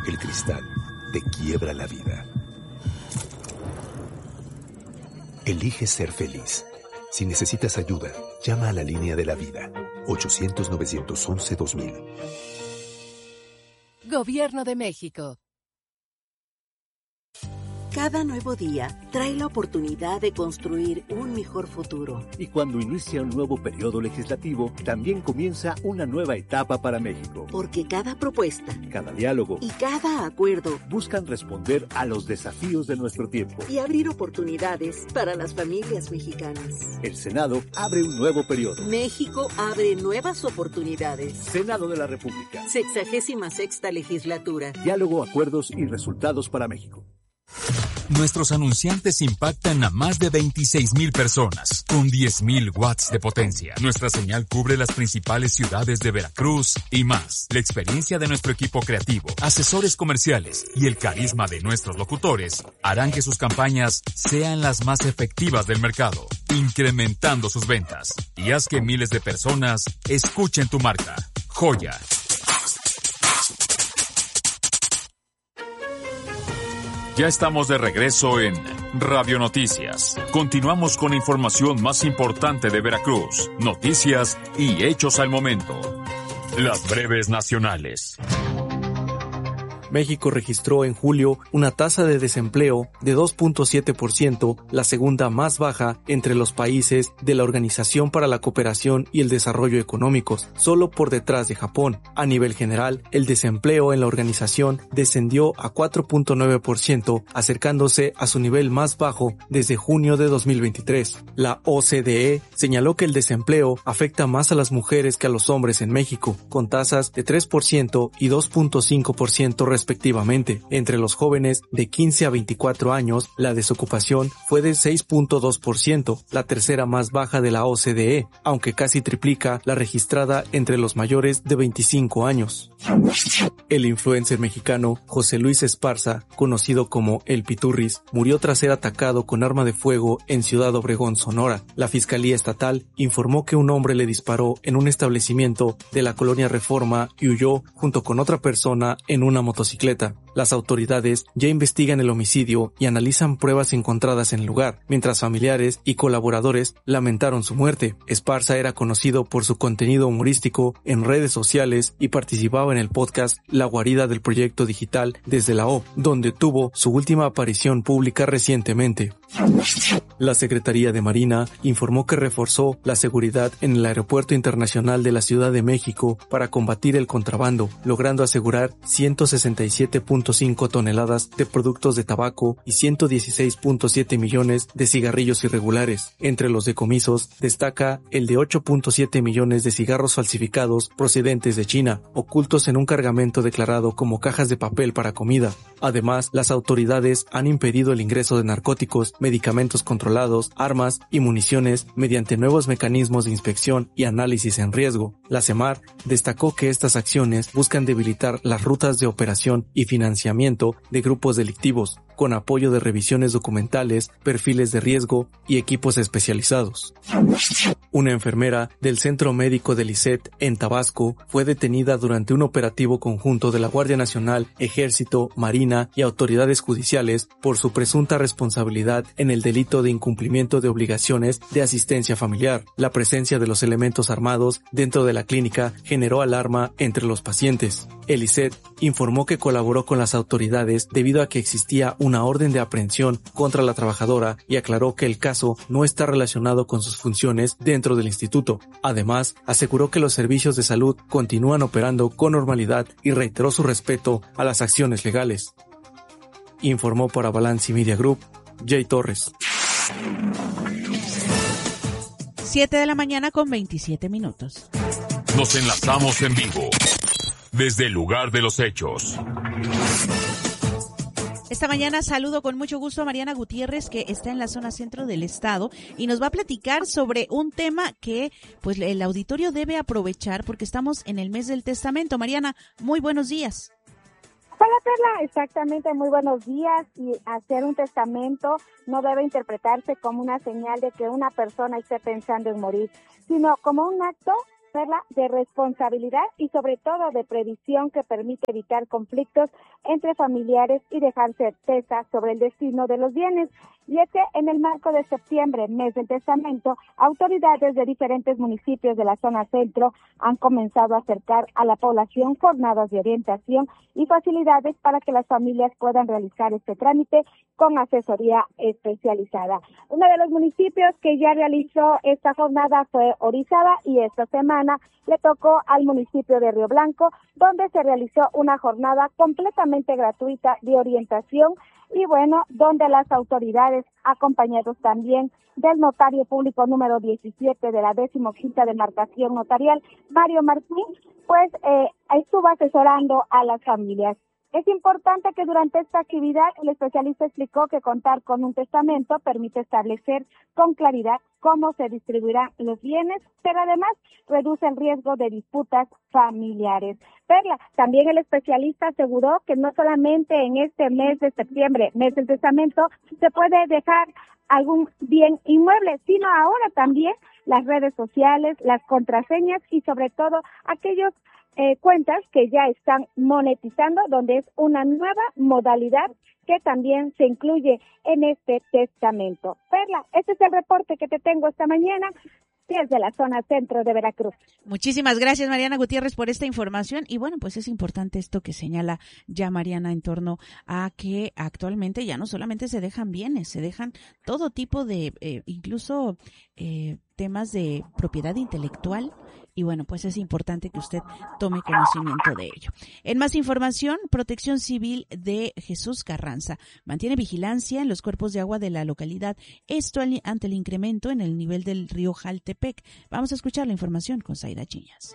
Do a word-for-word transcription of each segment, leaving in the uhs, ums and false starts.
El cristal te quiebra la vida. Elige ser feliz. Si necesitas ayuda, llama a la línea de la vida. ochocientos, novecientos once, dos mil. Gobierno de México. Cada nuevo día trae la oportunidad de construir un mejor futuro. Y cuando inicia un nuevo periodo legislativo, también comienza una nueva etapa para México. Porque cada propuesta, cada diálogo y cada acuerdo buscan responder a los desafíos de nuestro tiempo y abrir oportunidades para las familias mexicanas. El Senado abre un nuevo periodo. México abre nuevas oportunidades. Senado de la República. Sexagésima sexta legislatura. Diálogo, acuerdos y resultados para México. Nuestros anunciantes impactan a más de veintiséis mil personas, con diez mil watts de potencia. Nuestra señal cubre las principales ciudades de Veracruz y más. La experiencia de nuestro equipo creativo, asesores comerciales y el carisma de nuestros locutores harán que sus campañas sean las más efectivas del mercado, incrementando sus ventas. Y haz que miles de personas escuchen tu marca. Joya. Ya estamos de regreso en Radio Noticias. Continuamos con información más importante de Veracruz, noticias y hechos al momento. Las breves nacionales. México registró en julio una tasa de desempleo de dos punto siete por ciento, la segunda más baja entre los países de la Organización para la Cooperación y el Desarrollo Económicos, solo por detrás de Japón. A nivel general, el desempleo en la organización descendió a cuatro punto nueve por ciento, acercándose a su nivel más bajo desde junio de dos mil veintitrés. La O C D E señaló que el desempleo afecta más a las mujeres que a los hombres en México, con tasas de tres por ciento y dos punto cinco por ciento respectivamente. Entre los jóvenes de quince a veinticuatro años, la desocupación fue de seis punto dos por ciento, la tercera más baja de la O C D E, aunque casi triplica la registrada entre los mayores de veinticinco años. El influencer mexicano José Luis Esparza, conocido como El Piturris, murió tras ser atacado con arma de fuego en Ciudad Obregón, Sonora. La Fiscalía Estatal informó que un hombre le disparó en un establecimiento de la colonia Reforma y huyó junto con otra persona en una motocicleta. Las autoridades ya investigan el homicidio y analizan pruebas encontradas en el lugar, mientras familiares y colaboradores lamentaron su muerte. Esparza era conocido por su contenido humorístico en redes sociales y participaba en el podcast La Guarida del Proyecto Digital desde la O, donde tuvo su última aparición pública recientemente. La Secretaría de Marina informó que reforzó la seguridad en el Aeropuerto Internacional de la Ciudad de México para combatir el contrabando, logrando asegurar ciento sesenta y siete punto cinco toneladas de productos de tabaco y ciento dieciséis punto siete millones de cigarrillos irregulares. Entre los decomisos destaca el de ocho punto siete millones de cigarros falsificados procedentes de China, ocultos en un cargamento declarado como cajas de papel para comida. Además, las autoridades han impedido el ingreso de narcóticos, medicamentos controlados, armas y municiones mediante nuevos mecanismos de inspección y análisis en riesgo. La CEMAR destacó que estas acciones buscan debilitar las rutas de operación y financiamiento de grupos delictivos, con apoyo de revisiones documentales, perfiles de riesgo y equipos especializados. Una enfermera del Centro Médico del I C E T en Tabasco fue detenida durante un operativo conjunto de la Guardia Nacional, Ejército, Marina y autoridades judiciales por su presunta responsabilidad en el delito de incumplimiento de obligaciones de asistencia familiar. La presencia de los elementos armados dentro de la clínica generó alarma entre los pacientes. El I C E T informó que colaboró con las autoridades debido a que existía una orden de aprehensión contra la trabajadora y aclaró que el caso no está relacionado con sus funciones dentro del instituto. Además, aseguró que los servicios de salud continúan operando con normalidad y reiteró su respeto a las acciones legales. Informó para Balance Media Group, Jay Torres. siete de la mañana con veintisiete minutos. Nos enlazamos en vivo desde el lugar de los hechos. Esta mañana saludo con mucho gusto a Mariana Gutiérrez, que está en la zona centro del estado y nos va a platicar sobre un tema que pues el auditorio debe aprovechar porque estamos en el mes del testamento. Mariana, muy buenos días. Hola Perla, exactamente, muy buenos días. Y hacer un testamento no debe interpretarse como una señal de que una persona esté pensando en morir, sino como un acto de responsabilidad y sobre todo de previsión que permite evitar conflictos entre familiares y dejar certeza sobre el destino de los bienes. Y es que en el marco de septiembre, mes del testamento, autoridades de diferentes municipios de la zona centro han comenzado a acercar a la población jornadas de orientación y facilidades para que las familias puedan realizar este trámite con asesoría especializada. Uno de los municipios que ya realizó esta jornada fue Orizaba y esta semana le tocó al municipio de Río Blanco, donde se realizó una jornada completamente gratuita de orientación y bueno, donde las autoridades, acompañados también del notario público número diecisiete de la decimoquinta demarcación notarial, Mario Martín, pues eh, estuvo asesorando a las familias. Es importante que durante esta actividad el especialista explicó que contar con un testamento permite establecer con claridad cómo se distribuirán los bienes, pero además reduce el riesgo de disputas familiares. Perla, también el especialista aseguró que no solamente en este mes de septiembre, mes del testamento, se puede dejar algún bien inmueble, sino ahora también las redes sociales, las contraseñas y sobre todo aquellos Eh, cuentas que ya están monetizando, donde es una nueva modalidad que también se incluye en este testamento. Perla, este es el reporte que te tengo esta mañana desde la zona centro de Veracruz. Muchísimas gracias, Mariana Gutiérrez, por esta información. Y bueno, pues es importante esto que señala ya Mariana en torno a que actualmente ya no solamente se dejan bienes, se dejan todo tipo de, eh, incluso eh, temas de propiedad intelectual. Y bueno, pues es importante que usted tome conocimiento de ello. En más información, Protección Civil de Jesús Carranza mantiene vigilancia en los cuerpos de agua de la localidad, esto ante el incremento en el nivel del río Jaltepec. Vamos a escuchar la información con Zaida Chiñas.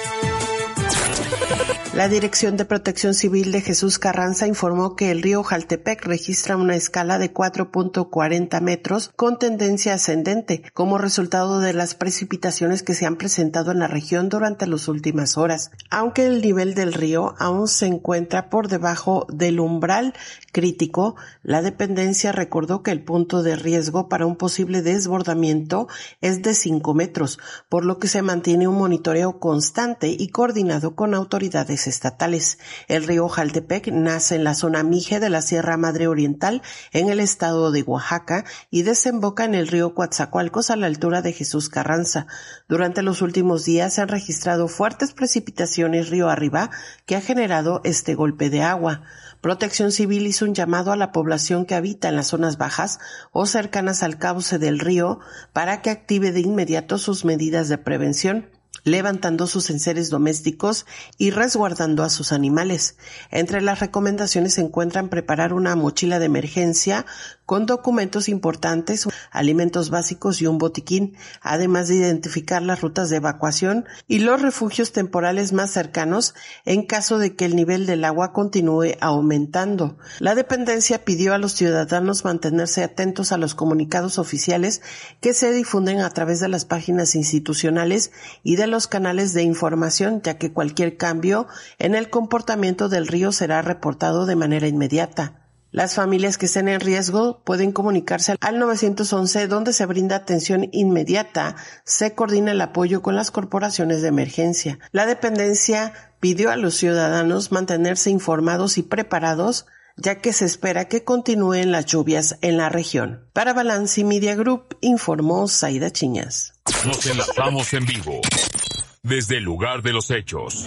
La Dirección de Protección Civil de Jesús Carranza informó que el río Jaltepec registra una escala de cuatro punto cuarenta metros con tendencia ascendente como resultado de las precipitaciones que se han presentado en la región durante las últimas horas. Aunque el nivel del río aún se encuentra por debajo del umbral crítico, la dependencia recordó que el punto de riesgo para un posible desbordamiento es de cinco metros, por lo que se mantiene un monitoreo constante y coordinado con autoridades estatales. El río Jaltepec nace en la zona Mije de la Sierra Madre Oriental en el estado de Oaxaca y desemboca en el río Coatzacoalcos a la altura de Jesús Carranza. Durante los últimos días se han registrado fuertes precipitaciones río arriba que ha generado este golpe de agua. Protección Civil hizo un llamado a la población que habita en las zonas bajas o cercanas al cauce del río para que active de inmediato sus medidas de prevención, levantando sus enseres domésticos y resguardando a sus animales. Entre las recomendaciones se encuentran preparar una mochila de emergencia con documentos importantes, alimentos básicos y un botiquín, además de identificar las rutas de evacuación y los refugios temporales más cercanos en caso de que el nivel del agua continúe aumentando. La dependencia pidió a los ciudadanos mantenerse atentos a los comunicados oficiales que se difunden a través de las páginas institucionales y de los canales de información, ya que cualquier cambio en el comportamiento del río será reportado de manera inmediata. Las familias que estén en riesgo pueden comunicarse al nueve once, donde se brinda atención inmediata. Se coordina el apoyo con las corporaciones de emergencia. La dependencia pidió a los ciudadanos mantenerse informados y preparados, ya que se espera que continúen las lluvias en la región. Para Balance Media Group, informó Zaida Chiñas. Nos enlazamos en vivo desde el lugar de los hechos.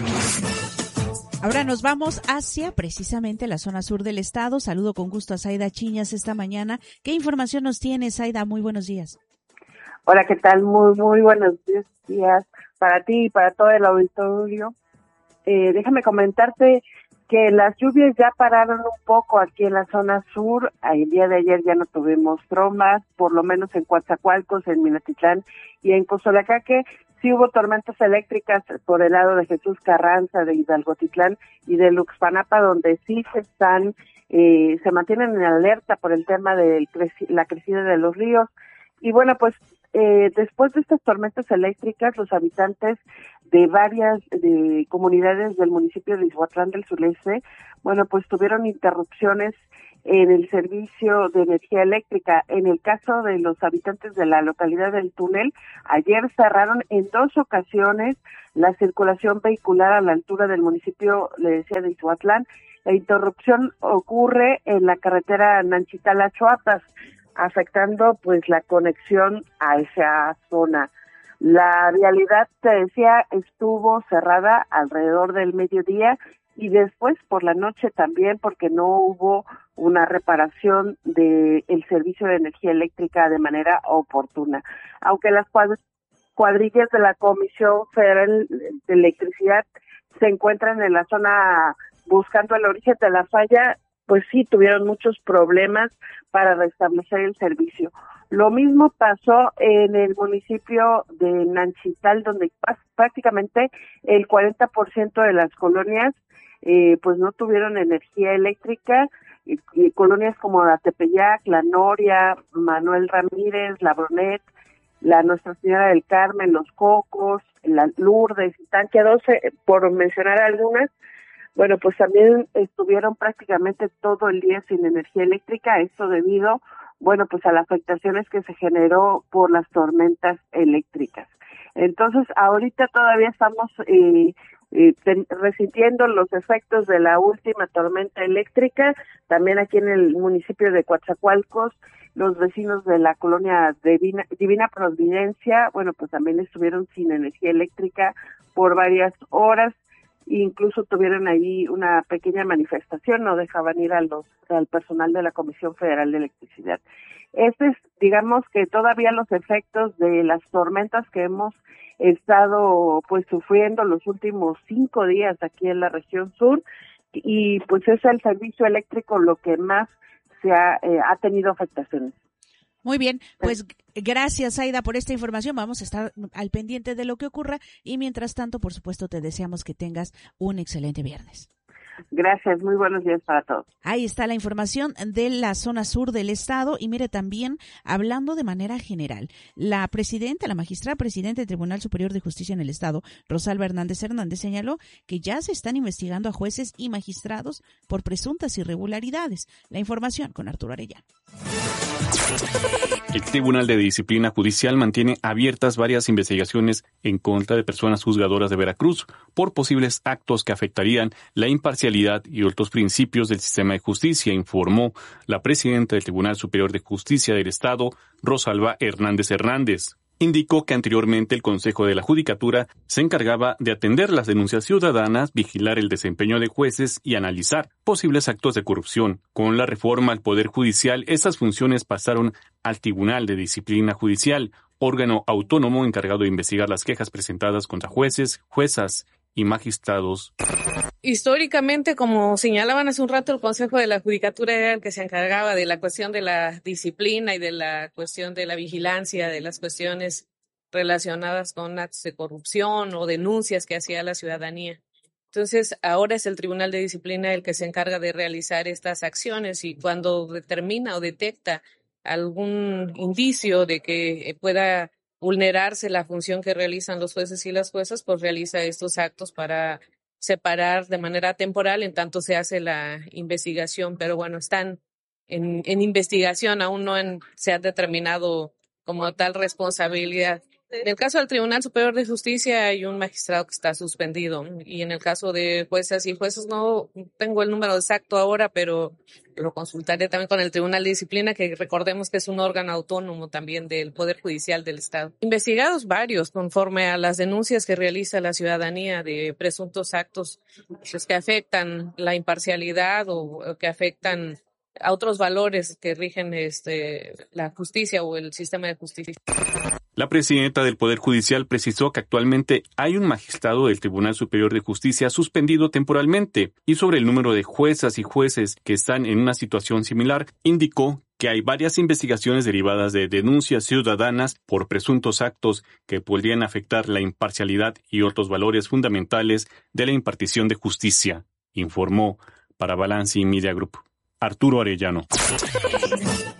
Ahora nos vamos hacia precisamente la zona sur del estado. Saludo con gusto a Zaida Chiñas esta mañana. ¿Qué información nos tiene, Zaida? Muy buenos días. Hola, ¿qué tal? Muy, muy buenos días para ti y para todo el auditorio. Eh, déjame comentarte que las lluvias ya pararon un poco aquí en la zona sur. El día de ayer ya no tuvimos trombas, por lo menos en Coatzacoalcos, en Minatitlán y en Cozolacaque. Sí hubo tormentas eléctricas por el lado de Jesús Carranza, de Hidalgotitlán y de Luxpanapa, donde sí se están, eh, se mantienen en alerta por el tema de la crecida de los ríos. Y bueno, pues eh, después de estas tormentas eléctricas, los habitantes de varias de comunidades del municipio de Izhuatlán del Sureste, bueno, pues tuvieron interrupciones en el servicio de energía eléctrica. En el caso de los habitantes de la localidad del Túnel, ayer cerraron en dos ocasiones la circulación vehicular a la altura del municipio, le decía, de Izhuatlán. La interrupción ocurre en la carretera Nanchitala-Choapas, afectando pues la conexión a esa zona. La vialidad, te decía, estuvo cerrada alrededor del mediodía y después por la noche también, porque no hubo una reparación del servicio de energía eléctrica de manera oportuna. Aunque las cuadrillas de la Comisión Federal de Electricidad se encuentran en la zona buscando el origen de la falla, pues sí tuvieron muchos problemas para restablecer el servicio. Lo mismo pasó en el municipio de Nanchital, donde prácticamente el cuarenta por ciento de las colonias eh, pues no tuvieron energía eléctrica, y, y colonias como la Tepeyac, La Noria, Manuel Ramírez, La Bronet, la Nuestra Señora del Carmen, Los Cocos, la Lourdes y Tanque doce, por mencionar algunas. Bueno, pues también estuvieron prácticamente todo el día sin energía eléctrica, esto debido, bueno, pues a las afectaciones que se generó por las tormentas eléctricas. Entonces, ahorita todavía estamos eh, eh, ten, resintiendo los efectos de la última tormenta eléctrica, también aquí en el municipio de Coatzacoalcos, los vecinos de la colonia Divina, Divina Providencia, bueno, pues también estuvieron sin energía eléctrica por varias horas. Incluso tuvieron ahí una pequeña manifestación, no dejaban ir a los, al personal de la Comisión Federal de Electricidad. Este es, digamos que todavía los efectos de las tormentas que hemos estado pues sufriendo los últimos cinco días aquí en la región sur, y pues es el servicio eléctrico lo que más se ha, eh, ha tenido afectaciones. Muy bien, pues gracias, Aida, por esta información. Vamos a estar al pendiente de lo que ocurra y mientras tanto, por supuesto, te deseamos que tengas un excelente viernes. Gracias, muy buenos días para todos. Ahí está la información de la zona sur del estado y mire también, hablando de manera general, la presidenta, la magistrada presidenta del Tribunal Superior de Justicia en el estado, Rosalba Hernández Hernández, señaló que ya se están investigando a jueces y magistrados por presuntas irregularidades. La información con Arturo Arellano. El Tribunal de Disciplina Judicial mantiene abiertas varias investigaciones en contra de personas juzgadoras de Veracruz por posibles actos que afectarían la imparcialidad y otros principios del sistema de justicia, informó la presidenta del Tribunal Superior de Justicia del Estado, Rosalba Hernández Hernández. Indicó que anteriormente el Consejo de la Judicatura se encargaba de atender las denuncias ciudadanas, vigilar el desempeño de jueces y analizar posibles actos de corrupción. Con la reforma al Poder Judicial, estas funciones pasaron al Tribunal de Disciplina Judicial, órgano autónomo encargado de investigar las quejas presentadas contra jueces, juezas y magistrados. Históricamente, como señalaban hace un rato, el Consejo de la Judicatura era el que se encargaba de la cuestión de la disciplina y de la cuestión de la vigilancia, de las cuestiones relacionadas con actos de corrupción o denuncias que hacía la ciudadanía. Entonces, ahora es el Tribunal de Disciplina el que se encarga de realizar estas acciones y cuando determina o detecta algún indicio de que pueda vulnerarse la función que realizan los jueces y las juezas, pues realiza estos actos para separar de manera temporal en tanto se hace la investigación, pero bueno, están en, en investigación, aún no en, se ha determinado como tal responsabilidad. En el caso del Tribunal Superior de Justicia hay un magistrado que está suspendido y en el caso de jueces y jueces no tengo el número exacto ahora, pero lo consultaré también con el Tribunal de Disciplina, que recordemos que es un órgano autónomo también del Poder Judicial del Estado. Investigados varios conforme a las denuncias que realiza la ciudadanía de presuntos actos pues, que afectan la imparcialidad o, o que afectan a otros valores que rigen este la justicia o el sistema de justicia. La presidenta del Poder Judicial precisó que actualmente hay un magistrado del Tribunal Superior de Justicia suspendido temporalmente y sobre el número de juezas y jueces que están en una situación similar, indicó que hay varias investigaciones derivadas de denuncias ciudadanas por presuntos actos que podrían afectar la imparcialidad y otros valores fundamentales de la impartición de justicia, informó para Balance Media Group Arturo Arellano.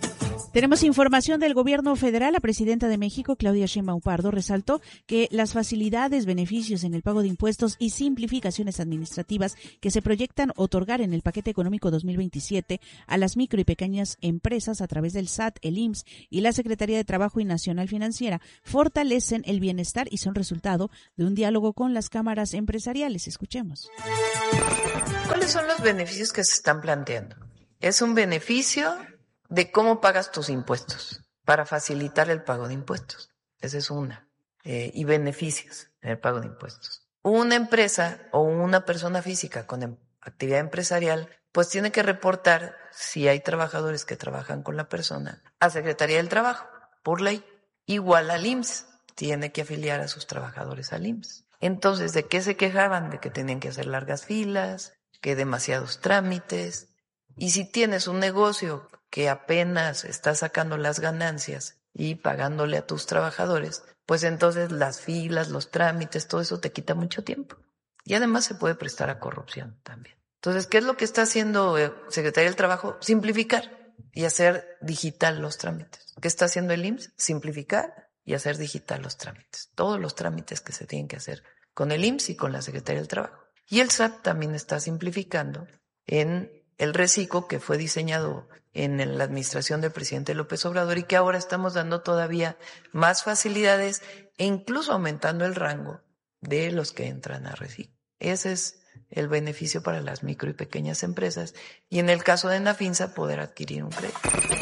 Tenemos información del gobierno federal. La presidenta de México, Claudia Sheinbaum Pardo, resaltó que las facilidades, beneficios en el pago de impuestos y simplificaciones administrativas que se proyectan otorgar en el paquete económico dos mil veintisiete a las micro y pequeñas empresas a través del S A T, el I M S S y la Secretaría de Trabajo y Nacional Financiera fortalecen el bienestar y son resultado de un diálogo con las cámaras empresariales. Escuchemos. ¿Cuáles son los beneficios que se están planteando? Es un beneficio de cómo pagas tus impuestos, para facilitar el pago de impuestos. Esa es una. Eh, y beneficios en el pago de impuestos. Una empresa o una persona física con em- actividad empresarial, pues tiene que reportar, si hay trabajadores que trabajan con la persona, a Secretaría del Trabajo, por ley. Igual al I M S S, tiene que afiliar a sus trabajadores al I M S S. Entonces, ¿de qué se quejaban? De que tenían que hacer largas filas, que demasiados trámites. Y si tienes un negocio que apenas estás sacando las ganancias y pagándole a tus trabajadores, pues entonces las filas, los trámites, todo eso te quita mucho tiempo. Y además se puede prestar a corrupción también. Entonces, ¿qué es lo que está haciendo Secretaría del Trabajo? Simplificar y hacer digital los trámites. ¿Qué está haciendo el I M S S? Simplificar y hacer digital los trámites. Todos los trámites que se tienen que hacer con el I M S S y con la Secretaría del Trabajo. Y el S A T también está simplificando en el reciclo que fue diseñado en la administración del presidente López Obrador y que ahora estamos dando todavía más facilidades e incluso aumentando el rango de los que entran a reciclo. Ese es el beneficio para las micro y pequeñas empresas y en el caso de Nafinsa poder adquirir un crédito.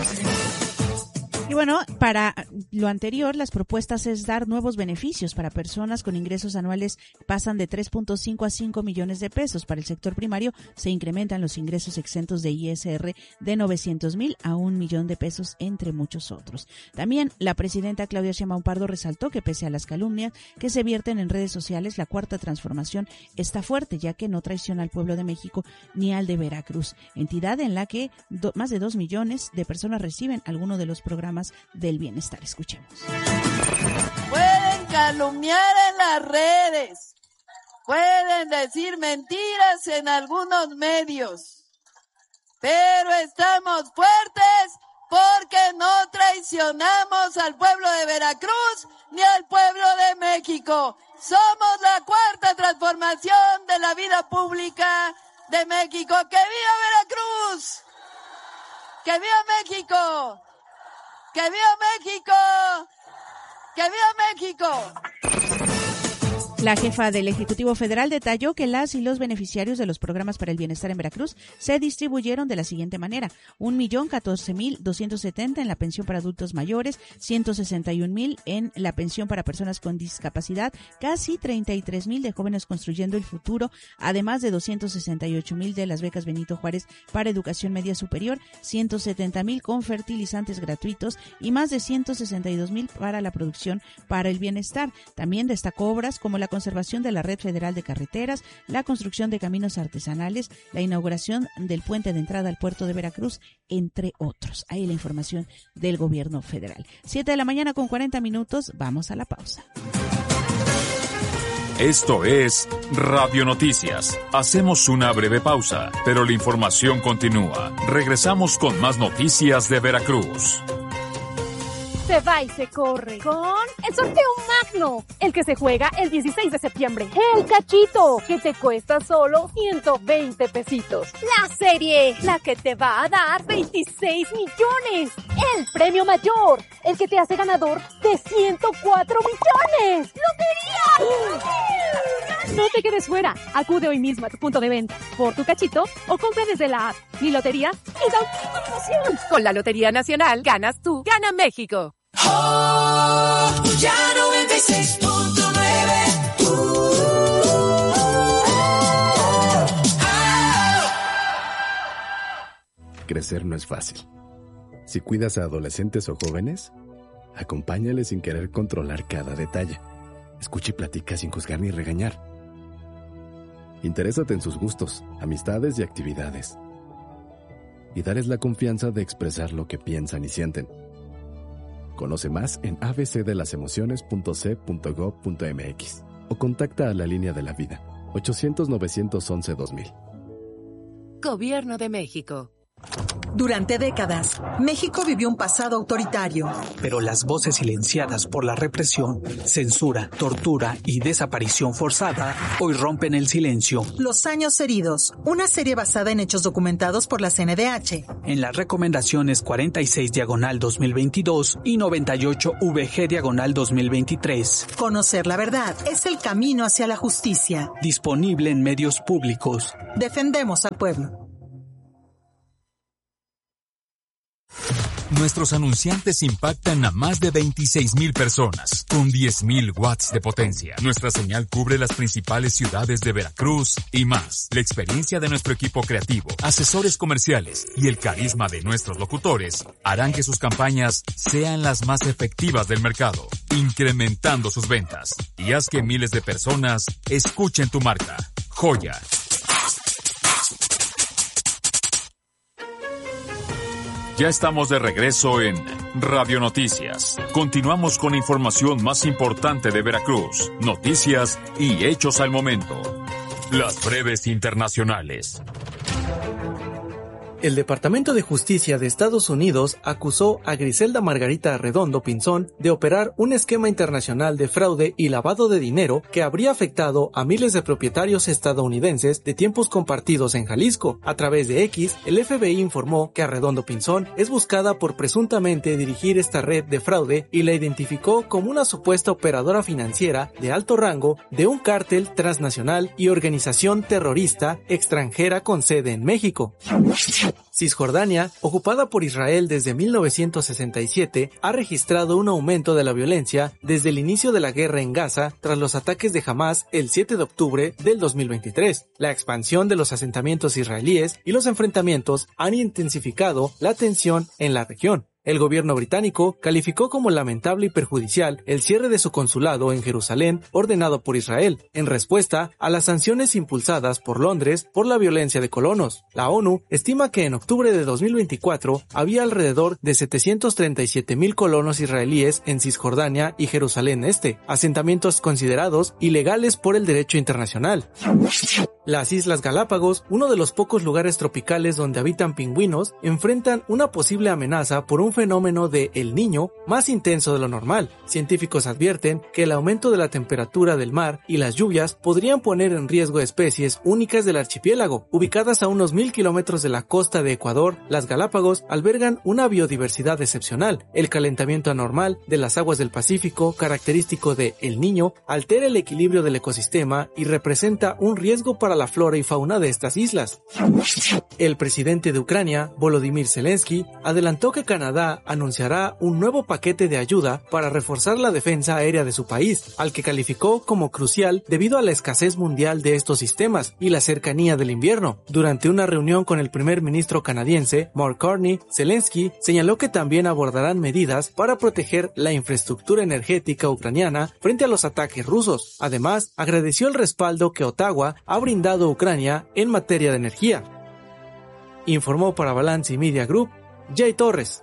Y bueno, para lo anterior, las propuestas es dar nuevos beneficios para personas con ingresos anuales pasan de tres punto cinco a cinco millones de pesos. Para el sector primario se incrementan los ingresos exentos de I S R de novecientos mil a un millón de pesos, entre muchos otros. También la presidenta Claudia Sheinbaum Pardo resaltó que pese a las calumnias que se vierten en redes sociales, la Cuarta Transformación está fuerte, ya que no traiciona al pueblo de México ni al de Veracruz, entidad en la que do, más de dos millones de personas reciben alguno de los programas del bienestar. Escuchemos. Pueden calumniar en las redes, pueden decir mentiras en algunos medios, pero estamos fuertes porque no traicionamos al pueblo de Veracruz ni al pueblo de México. Somos la Cuarta Transformación de la vida pública de México. ¡Que viva Veracruz! ¡Que viva México! ¡Que viva México! ¡Que viva México! La jefa del Ejecutivo Federal detalló que las y los beneficiarios de los programas para el bienestar en Veracruz se distribuyeron de la siguiente manera: un millón catorce mil doscientos setenta en la pensión para adultos mayores, ciento sesenta y un mil en la pensión para personas con discapacidad, casi treinta y tres mil de jóvenes construyendo el futuro, además de doscientos sesenta y ocho mil de las becas Benito Juárez para educación media superior, ciento setenta mil con fertilizantes gratuitos y más de ciento sesenta y dos mil para la producción para el bienestar. También destacó obras como la conservación de la Red Federal de Carreteras, la construcción de caminos artesanales, la inauguración del puente de entrada al puerto de Veracruz, entre otros. Ahí la información del gobierno federal. Siete de la mañana con cuarenta minutos, vamos a la pausa. Esto es Radio Noticias. Hacemos una breve pausa, pero la información continúa. Regresamos con más noticias de Veracruz. Se va y se corre con el sorteo magno, el que se juega el dieciséis de septiembre. El cachito, que te cuesta solo ciento veinte pesitos. La serie, la que te va a dar veintiséis millones. El premio mayor, el que te hace ganador de ciento cuatro millones. ¡Lotería! No te quedes fuera. Acude hoy mismo a tu punto de venta por tu cachito o compra desde la app. Mi lotería es auténtica emoción. Con la Lotería Nacional, ganas tú, gana México. Oh, ya noventa y seis punto nueve. Uh, uh, uh, Crecer no es fácil. Si cuidas a adolescentes o jóvenes, acompáñales sin querer controlar cada detalle. Escucha y platica sin juzgar ni regañar. Interésate en sus gustos, amistades y actividades. Y darles la confianza de expresar lo que piensan y sienten. Conoce más en a b c de las emociones punto c punto gob punto m x o contacta a la Línea de la Vida, ochocientos, novecientos once, dos mil. Gobierno de México. Durante décadas, México vivió un pasado autoritario. Pero las voces silenciadas por la represión, censura, tortura y desaparición forzada hoy rompen el silencio. Los años heridos, una serie basada en hechos documentados por la C N D H. En las recomendaciones cuarenta y seis diagonal dos mil veintidós y noventa y ocho V G diagonal dos mil veintitrés. Conocer la verdad es el camino hacia la justicia. Disponible en medios públicos. Defendemos al pueblo. Nuestros anunciantes impactan a más de veintiséis mil personas, con diez mil watts de potencia. Nuestra señal cubre las principales ciudades de Veracruz y más. La experiencia de nuestro equipo creativo, asesores comerciales y el carisma de nuestros locutores harán que sus campañas sean las más efectivas del mercado, incrementando sus ventas. Y haz que miles de personas escuchen tu marca. Joya. Ya estamos de regreso en Radio Noticias. Continuamos con la información más importante de Veracruz, noticias y hechos al momento. Las breves internacionales. El Departamento de Justicia de Estados Unidos acusó a Griselda Margarita Arredondo Pinzón de operar un esquema internacional de fraude y lavado de dinero que habría afectado a miles de propietarios estadounidenses de tiempos compartidos en Jalisco. A través de X, el F B I informó que Arredondo Pinzón es buscada por presuntamente dirigir esta red de fraude y la identificó como una supuesta operadora financiera de alto rango de un cártel transnacional y organización terrorista extranjera con sede en México. Cisjordania, ocupada por Israel desde mil novecientos sesenta y siete, ha registrado un aumento de la violencia desde el inicio de la guerra en Gaza tras los ataques de Hamás el siete de octubre del dos mil veintitrés. La expansión de los asentamientos israelíes y los enfrentamientos han intensificado la tensión en la región. El gobierno británico calificó como lamentable y perjudicial el cierre de su consulado en Jerusalén ordenado por Israel, en respuesta a las sanciones impulsadas por Londres por la violencia de colonos. La ONU estima que en octubre de dos mil veinticuatro había alrededor de setecientos treinta y siete mil colonos israelíes en Cisjordania y Jerusalén Este, asentamientos considerados ilegales por el derecho internacional. Las Islas Galápagos, uno de los pocos lugares tropicales donde habitan pingüinos, enfrentan una posible amenaza por un fenómeno de El Niño más intenso de lo normal. Científicos advierten que el aumento de la temperatura del mar y las lluvias podrían poner en riesgo especies únicas del archipiélago. Ubicadas a unos mil kilómetros de la costa de Ecuador, las Galápagos albergan una biodiversidad excepcional. El calentamiento anormal de las aguas del Pacífico, característico de El Niño, altera el equilibrio del ecosistema y representa un riesgo para la flora y fauna de estas islas. El presidente de Ucrania, Volodymyr Zelensky, adelantó que Canadá anunciará un nuevo paquete de ayuda para reforzar la defensa aérea de su país, al que calificó como crucial debido a la escasez mundial de estos sistemas y la cercanía del invierno. Durante una reunión con el primer ministro canadiense, Mark Carney, Zelensky señaló que también abordarán medidas para proteger la infraestructura energética ucraniana frente a los ataques rusos. Además, agradeció el respaldo que Ottawa ha brindado a Ucrania en materia de energía. Informó para Balance Media Group, Jay Torres.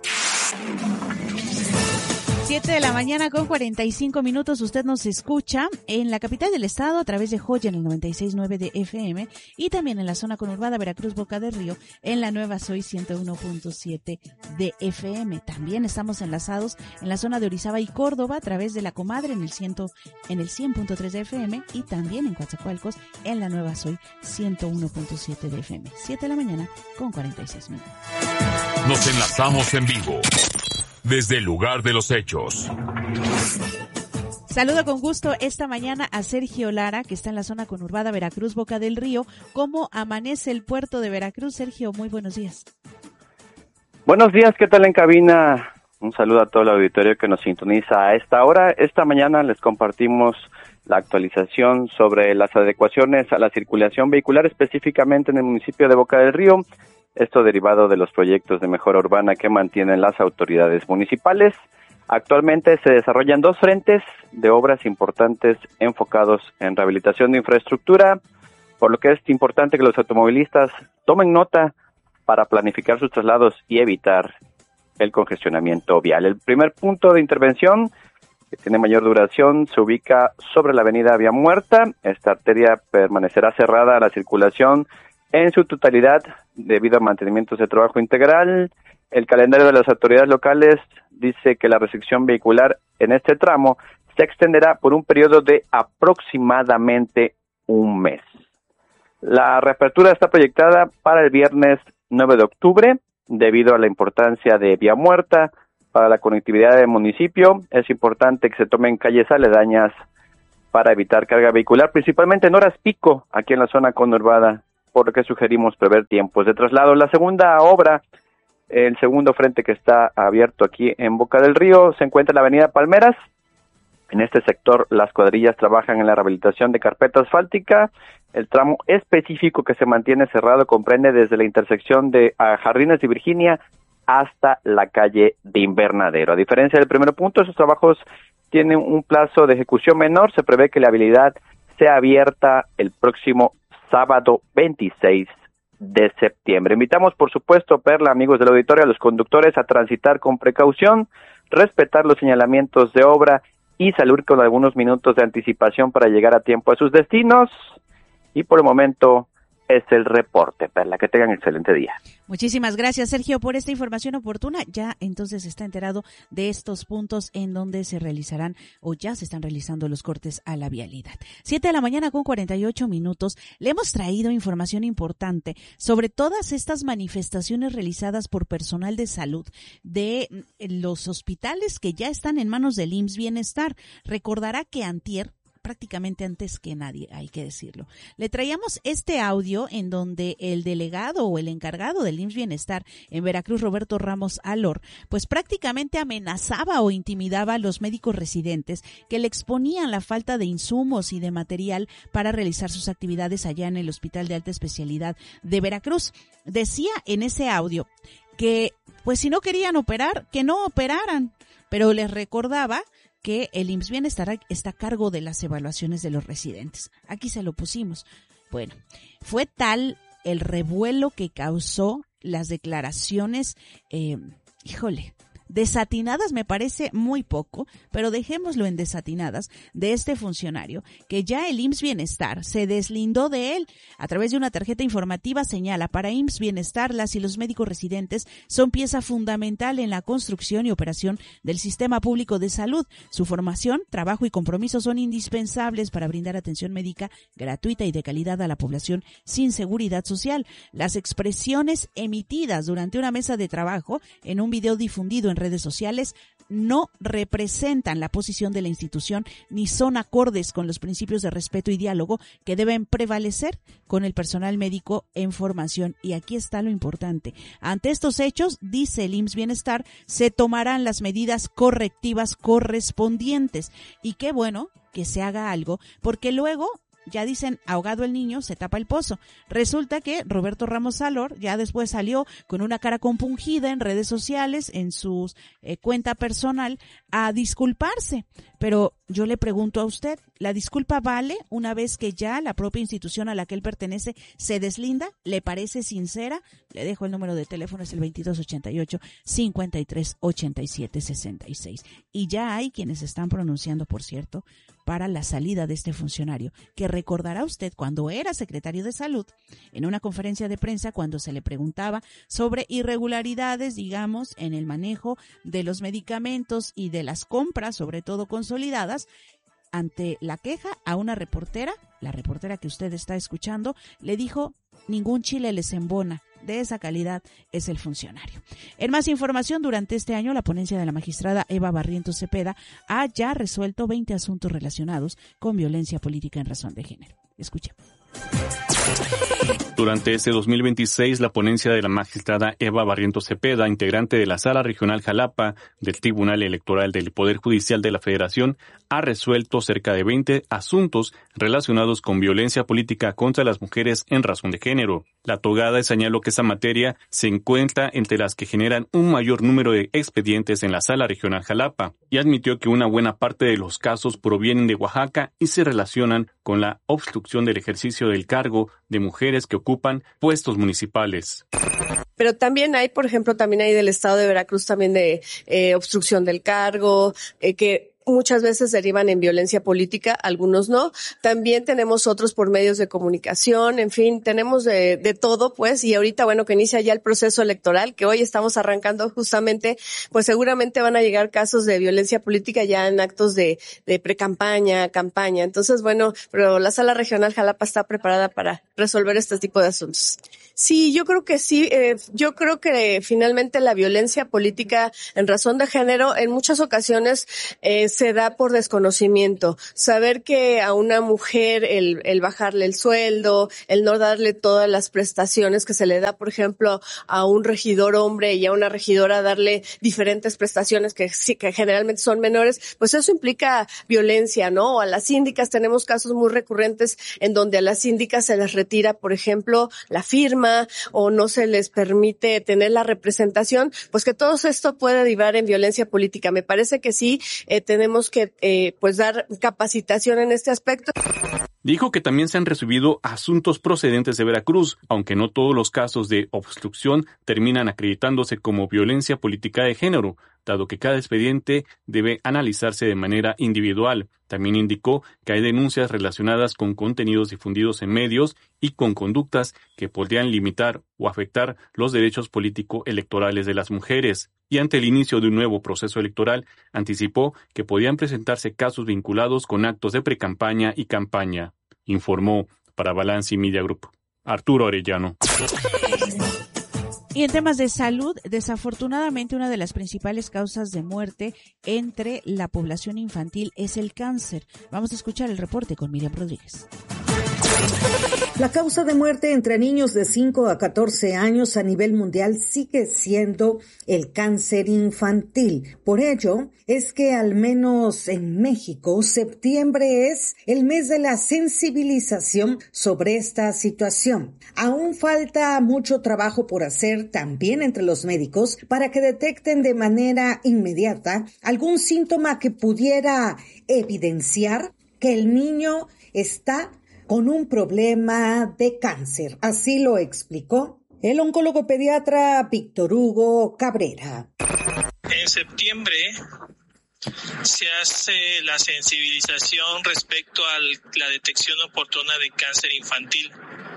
siete de la mañana con cuarenta y cinco minutos. Usted nos escucha en la capital del estado a través de Joya en el noventa y seis punto nueve de F M y también en la zona conurbada Veracruz Boca del Río en la nueva Soy ciento uno punto siete de F M. También estamos enlazados en la zona de Orizaba y Córdoba a través de La Comadre en el cien en el cien punto tres de F M y también en Coatzacoalcos en la nueva Soy ciento uno punto siete de F M. siete de la mañana con cuarenta y seis minutos. Nos enlazamos en vivo desde el lugar de los hechos. Saludo con gusto esta mañana a Sergio Lara, que está en la zona conurbada Veracruz, Boca del Río. ¿Cómo amanece el puerto de Veracruz? Sergio, muy buenos días. Buenos días, ¿qué tal en cabina? Un saludo a todo el auditorio que nos sintoniza a esta hora. Esta mañana les compartimos la actualización sobre las adecuaciones a la circulación vehicular, específicamente en el municipio de Boca del Río. Esto derivado de los proyectos de mejora urbana que mantienen las autoridades municipales. Actualmente se desarrollan dos frentes de obras importantes enfocados en rehabilitación de infraestructura, por lo que es importante que los automovilistas tomen nota para planificar sus traslados y evitar el congestionamiento vial. El primer punto de intervención, que tiene mayor duración, se ubica sobre la avenida Vía Muerta. Esta arteria permanecerá cerrada a la circulación en su totalidad debido a mantenimientos de trabajo integral. El calendario de las autoridades locales dice que la restricción vehicular en este tramo se extenderá por un periodo de aproximadamente un mes. La reapertura está proyectada para el viernes nueve de octubre, debido a la importancia de vía muerta para la conectividad del municipio. Es importante que se tomen calles aledañas para evitar carga vehicular, principalmente en horas pico aquí en la zona conurbada, por lo que sugerimos prever tiempos de traslado. La segunda obra, el segundo frente que está abierto aquí en Boca del Río, se encuentra en la avenida Palmeras. En este sector, las cuadrillas trabajan en la rehabilitación de carpeta asfáltica. El tramo específico que se mantiene cerrado comprende desde la intersección de Jardines de Virginia hasta la calle de Invernadero. A diferencia del primer punto, esos trabajos tienen un plazo de ejecución menor. Se prevé que la vialidad sea abierta el próximo sábado veintiséis de septiembre. Invitamos, por supuesto, Perla, amigos del auditorio, a los conductores a transitar con precaución, respetar los señalamientos de obra y salir con algunos minutos de anticipación para llegar a tiempo a sus destinos. Y por el momento es el reporte, Perla. Que tengan excelente día. Muchísimas gracias, Sergio, por esta información oportuna. Ya entonces está enterado de estos puntos en donde se realizarán o ya se están realizando los cortes a la vialidad. Siete de la mañana con cuarenta y ocho minutos. Le hemos traído información importante sobre todas estas manifestaciones realizadas por personal de salud de los hospitales que ya están en manos del I M S S Bienestar. Recordará que antier, prácticamente antes que nadie, hay que decirlo, le traíamos este audio en donde el delegado o el encargado del I M S S Bienestar en Veracruz, Roberto Ramos Alor, pues prácticamente amenazaba o intimidaba a los médicos residentes que le exponían la falta de insumos y de material para realizar sus actividades allá en el Hospital de Alta Especialidad de Veracruz. Decía en ese audio que pues si no querían operar, que no operaran, pero les recordaba que el I M S S Bienestar está a cargo de las evaluaciones de los residentes. Aquí se lo pusimos. Bueno, fue tal el revuelo que causó las declaraciones, eh, híjole, desatinadas me parece muy poco, pero dejémoslo en desatinadas, de este funcionario, que ya el I M S S Bienestar se deslindó de él. A través de una tarjeta informativa señala: para I M S S Bienestar, las y los médicos residentes son pieza fundamental en la construcción y operación del sistema público de salud. Su formación, trabajo y compromiso son indispensables para brindar atención médica gratuita y de calidad a la población sin seguridad social. Las expresiones emitidas durante una mesa de trabajo en un video difundido en redes sociales no representan la posición de la institución ni son acordes con los principios de respeto y diálogo que deben prevalecer con el personal médico en formación. Y aquí está lo importante. Ante estos hechos, dice el I M S S Bienestar, se tomarán las medidas correctivas correspondientes. Y qué bueno que se haga algo, porque luego ya dicen, ahogado el niño, se tapa el pozo. Resulta que Roberto Ramos Alor ya después salió con una cara compungida en redes sociales, en su eh, cuenta personal, a disculparse. Pero yo le pregunto a usted, ¿la disculpa vale una vez que ya la propia institución a la que él pertenece se deslinda? ¿Le parece sincera? Le dejo el número de teléfono, es el veintidós ochenta y ocho, cincuenta y tres ochenta y siete sesenta y seis. Y ya hay quienes se están pronunciando, por cierto, para la salida de este funcionario, que recordará usted cuando era secretario de Salud, en una conferencia de prensa, cuando se le preguntaba sobre irregularidades, digamos, en el manejo de los medicamentos y de las compras, sobre todo consolidadas, ante la queja a una reportera, la reportera que usted está escuchando, le dijo: ningún chile les embona. De esa calidad es el funcionario. En más información, durante este año, la ponencia de la magistrada Eva Barrientos Cepeda ha ya resuelto veinte asuntos relacionados con violencia política en razón de género. Escuche. Durante este dos mil veintiséis, la ponencia de la magistrada Eva Barrientos Cepeda, integrante de la Sala Regional Jalapa del Tribunal Electoral del Poder Judicial de la Federación, ha resuelto cerca de veinte asuntos relacionados con violencia política contra las mujeres en razón de género. La togada señaló que esa materia se encuentra entre las que generan un mayor número de expedientes en la Sala Regional Jalapa y admitió que una buena parte de los casos provienen de Oaxaca y se relacionan con la obstrucción del ejercicio del cargo de mujeres que ocupan puestos municipales. Pero también hay, por ejemplo, también hay del estado de Veracruz también de eh, obstrucción del cargo, eh, que muchas veces derivan en violencia política, algunos no. También tenemos otros por medios de comunicación, en fin, tenemos de, de todo, pues, y ahorita, bueno, que inicia ya el proceso electoral, que hoy estamos arrancando justamente, pues seguramente van a llegar casos de violencia política ya en actos de, de pre-campaña, campaña. Entonces, bueno, pero la Sala Regional Jalapa está preparada para resolver este tipo de asuntos. Sí, yo creo que sí. Eh, yo creo que finalmente la violencia política en razón de género en muchas ocasiones eh, se da por desconocimiento. Saber que a una mujer el, el bajarle el sueldo, el no darle todas las prestaciones que se le da, por ejemplo, a un regidor hombre y a una regidora darle diferentes prestaciones que sí, que generalmente son menores, pues eso implica violencia, ¿no? O a las síndicas tenemos casos muy recurrentes en donde a las síndicas se les retira, por ejemplo, la firma o no se les permite tener la representación, pues que todo esto puede derivar en violencia política. Me parece que sí, eh, tenemos que eh, pues dar capacitación en este aspecto. Dijo que también se han recibido asuntos procedentes de Veracruz, aunque no todos los casos de obstrucción terminan acreditándose como violencia política de género, dado que cada expediente debe analizarse de manera individual. También indicó que hay denuncias relacionadas con contenidos difundidos en medios y con conductas que podrían limitar o afectar los derechos político-electorales de las mujeres. Y ante el inicio de un nuevo proceso electoral, anticipó que podían presentarse casos vinculados con actos de precampaña y campaña. Informó para Balance Media Group Arturo Arellano. Y en temas de salud, desafortunadamente una de las principales causas de muerte entre la población infantil es el cáncer. Vamos a escuchar el reporte con Miriam Rodríguez. La causa de muerte entre niños de cinco a catorce años a nivel mundial sigue siendo el cáncer infantil. Por ello, es que al menos en México, septiembre es el mes de la sensibilización sobre esta situación. Aún falta mucho trabajo por hacer también entre los médicos para que detecten de manera inmediata algún síntoma que pudiera evidenciar que el niño está con un problema de cáncer. Así lo explicó el oncólogo pediatra Víctor Hugo Cabrera. En septiembre se hace la sensibilización respecto a la detección oportuna de cáncer infantil.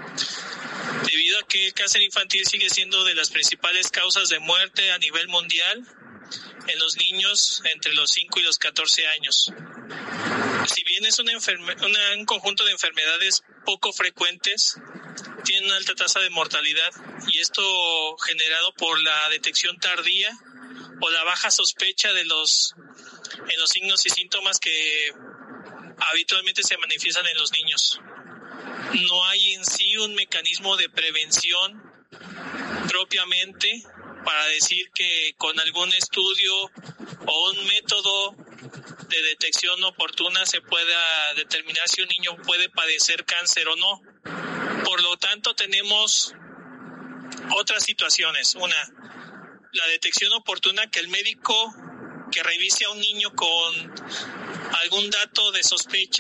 Debido a que el cáncer infantil sigue siendo de las principales causas de muerte a nivel mundial en los niños entre los cinco y los catorce años. Si bien es una enferme- una, un conjunto de enfermedades poco frecuentes, tiene una alta tasa de mortalidad, y esto generado por la detección tardía o la baja sospecha de los en los signos y síntomas que habitualmente se manifiestan en los niños. No hay en sí un mecanismo de prevención propiamente para decir que con algún estudio o un método de detección oportuna se pueda determinar si un niño puede padecer cáncer o no. Por lo tanto, tenemos otras situaciones. Una, la detección oportuna, que el médico que revise a un niño con algún dato de sospecha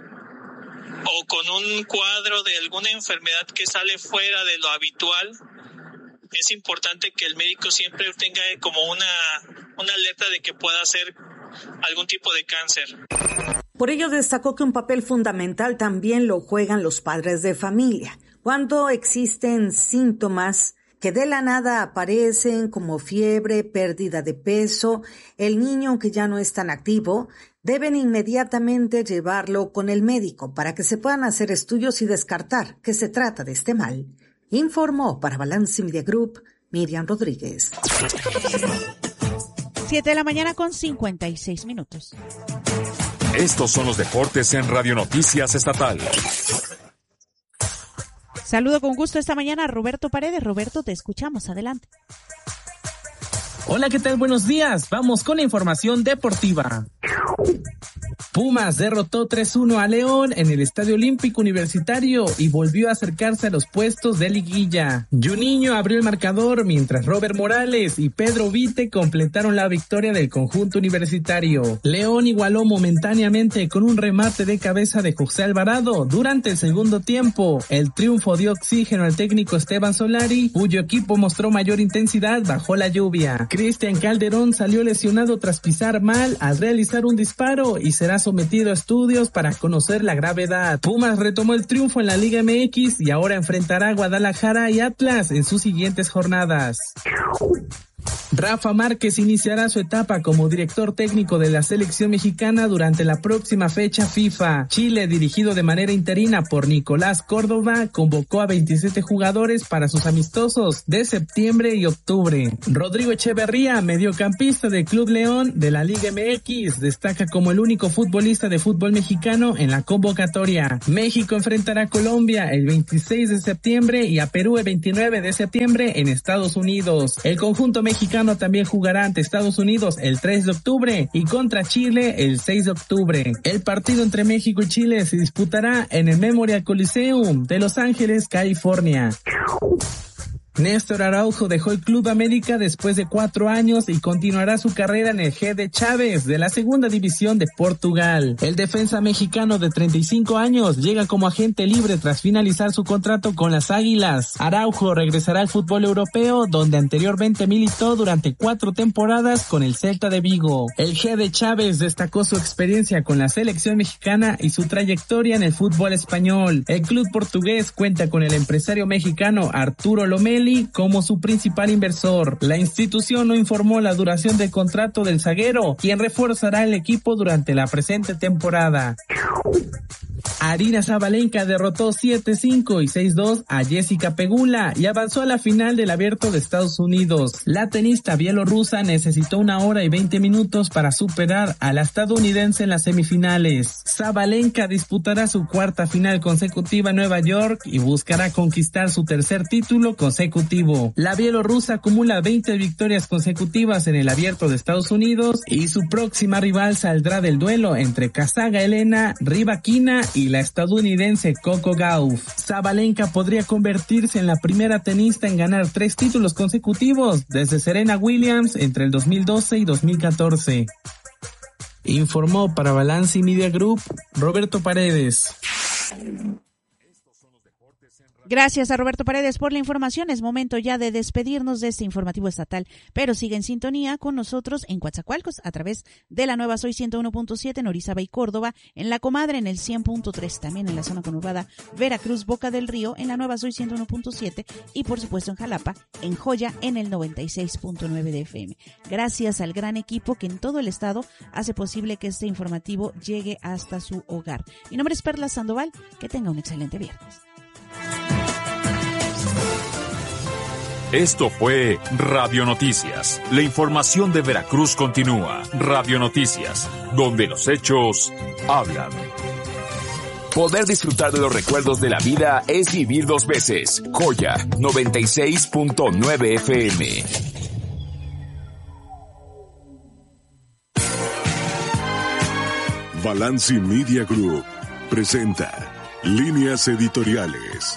o con un cuadro de alguna enfermedad que sale fuera de lo habitual, es importante que el médico siempre tenga como una, una alerta de que pueda ser algún tipo de cáncer. Por ello destacó que un papel fundamental también lo juegan los padres de familia. Cuando existen síntomas que de la nada aparecen como fiebre, pérdida de peso, el niño que ya no es tan activo, deben inmediatamente llevarlo con el médico para que se puedan hacer estudios y descartar que se trata de este mal. Informó para Balance Media Group Miriam Rodríguez. Siete de la mañana con cincuenta y seis minutos. Estos son los deportes en Radio Noticias Estatal. Saludo con gusto esta mañana a Roberto Paredes. Roberto, te escuchamos. Adelante. Hola, ¿qué tal? Buenos días. Vamos con la información deportiva. Pumas derrotó tres uno a León en el Estadio Olímpico Universitario y volvió a acercarse a los puestos de liguilla. Juninho abrió el marcador mientras Robert Morales y Pedro Vite completaron la victoria del conjunto universitario. León igualó momentáneamente con un remate de cabeza de José Alvarado durante el segundo tiempo. El triunfo dio oxígeno al técnico Esteban Solari, cuyo equipo mostró mayor intensidad bajo la lluvia. Cristian Calderón salió lesionado tras pisar mal al realizar un disparo y será sometido a estudios para conocer la gravedad. Pumas retomó el triunfo en la Liga M X y ahora enfrentará a Guadalajara y Atlas en sus siguientes jornadas. Rafa Márquez iniciará su etapa como director técnico de la selección mexicana durante la próxima fecha FIFA. Chile, dirigido de manera interina por Nicolás Córdoba, convocó a veintisiete jugadores para sus amistosos de septiembre y octubre. Rodrigo Echeverría, mediocampista del Club León de la Liga M X, destaca como el único futbolista de fútbol mexicano en la convocatoria. México enfrentará a Colombia el veintiséis de septiembre y a Perú el veintinueve de septiembre en Estados Unidos. El conjunto mexicano también jugará ante Estados Unidos el tres de octubre y contra Chile el seis de octubre. El partido entre México y Chile se disputará en el Memorial Coliseum de Los Ángeles, California. Néstor Araujo dejó el Club América después de cuatro años y continuará su carrera en el G de Chávez de la segunda división de Portugal. El defensa mexicano de treinta y cinco años llega como agente libre tras finalizar su contrato con las Águilas. Araujo regresará al fútbol europeo, donde anteriormente militó durante cuatro temporadas con el Celta de Vigo. El G de Chávez destacó su experiencia con la selección mexicana y su trayectoria en el fútbol español. El club portugués cuenta con el empresario mexicano Arturo Lomelli como su principal inversor. La institución no informó la duración del contrato del zaguero, quien reforzará el equipo durante la presente temporada. Aryna Sabalenka derrotó siete cinco y seis dos a Jessica Pegula y avanzó a la final del Abierto de Estados Unidos. La tenista bielorrusa necesitó una hora y veinte minutos para superar a la estadounidense en las semifinales. Sabalenka disputará su cuarta final consecutiva en Nueva York y buscará conquistar su tercer título consecutivo. La bielorrusa acumula veinte victorias consecutivas en el Abierto de Estados Unidos y su próxima rival saldrá del duelo entre Kazaga Elena Rybakina y la estadounidense Coco Gauff. Sabalenka podría convertirse en la primera tenista en ganar tres títulos consecutivos desde Serena Williams entre el dos mil doce y dos mil catorce. Informó para Balance Media Group Roberto Paredes. Gracias a Roberto Paredes por la información. Es momento ya de despedirnos de este informativo estatal, pero sigue en sintonía con nosotros en Coatzacoalcos a través de la nueva Soy ciento uno punto siete en Orizaba y Córdoba, en La Comadre en el cien punto tres, también en la zona conurbada Veracruz, Boca del Río en la nueva Soy ciento uno punto siete y por supuesto en Jalapa, en Joya en el noventa y seis punto nueve de F M. Gracias al gran equipo que en todo el estado hace posible que este informativo llegue hasta su hogar. Mi nombre es Perla Sandoval, que tenga un excelente viernes. Esto fue Radio Noticias. La información de Veracruz continúa. Radio Noticias, donde los hechos hablan. Poder disfrutar de los recuerdos de la vida es vivir dos veces. Joya noventa y seis punto nueve F M. Balance Media Group presenta Líneas Editoriales.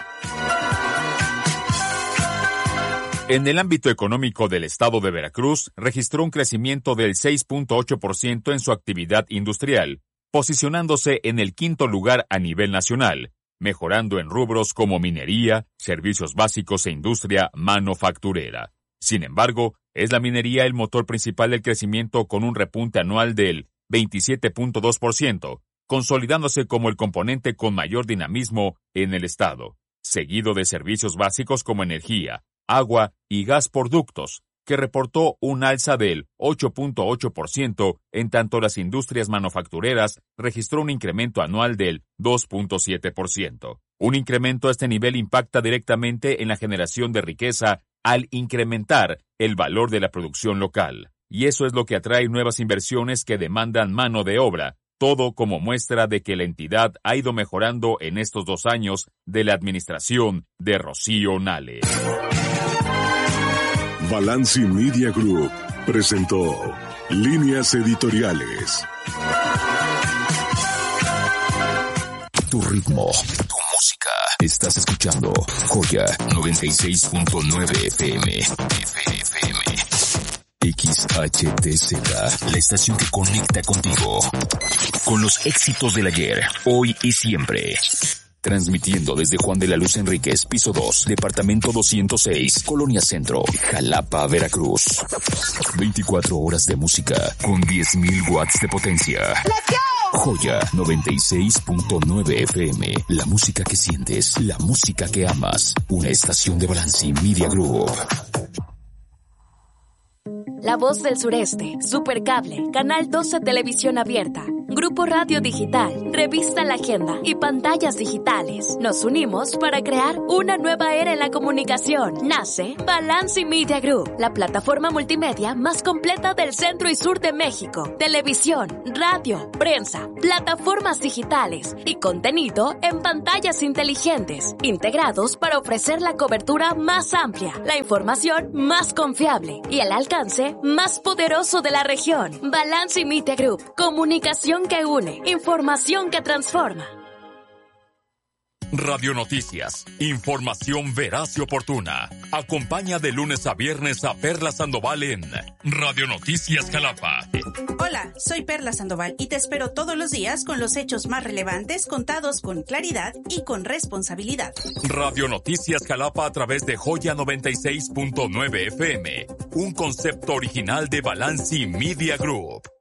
En el ámbito económico del estado de Veracruz, registró un crecimiento del seis punto ocho por ciento en su actividad industrial, posicionándose en el quinto lugar a nivel nacional, mejorando en rubros como minería, servicios básicos e industria manufacturera. Sin embargo, es la minería el motor principal del crecimiento con un repunte anual del veintisiete punto dos por ciento, consolidándose como el componente con mayor dinamismo en el estado, seguido de servicios básicos como energía, agua y gas por ductos, que reportó un alza del ocho punto ocho por ciento, en tanto las industrias manufactureras registró un incremento anual del dos punto siete por ciento. Un incremento a este nivel impacta directamente en la generación de riqueza al incrementar el valor de la producción local. Y eso es lo que atrae nuevas inversiones que demandan mano de obra, todo como muestra de que la entidad ha ido mejorando en estos dos años de la administración de Rocío Nale. Balance Media Group presentó Líneas Editoriales. tu ritmo, tu música. Estás escuchando Joya noventa y seis punto nueve F M. F M. X H T Z, la estación que conecta contigo. Con los éxitos del ayer, hoy y siempre. Transmitiendo desde Juan de la Luz Enríquez, piso dos, departamento doscientos seis, Colonia Centro, Jalapa, Veracruz. veinticuatro horas de música con diez mil watts de potencia. Joya noventa y seis punto nueve F M, la música que sientes, la música que amas. Una estación de Balanci Media Group. La Voz del Sureste, Supercable, Canal doce Televisión Abierta, Grupo Radio Digital, Revista La Agenda y Pantallas Digitales. Nos unimos para crear una nueva era en la comunicación. Nace Balanci Media Group, la plataforma multimedia más completa del centro y sur de México. Televisión, radio, prensa, plataformas digitales y contenido en pantallas inteligentes, integrados para ofrecer la cobertura más amplia, la información más confiable y el alcance más poderoso de la región. Balanci Media Group, comunicación que une, información que transforma. Radio Noticias, información veraz y oportuna. Acompaña de lunes a viernes a Perla Sandoval en Radio Noticias Jalapa. Hola, soy Perla Sandoval y te espero todos los días con los hechos más relevantes contados con claridad y con responsabilidad. Radio Noticias Jalapa a través de Joya noventa y seis punto nueve F M, un concepto original de Balanci Media Group.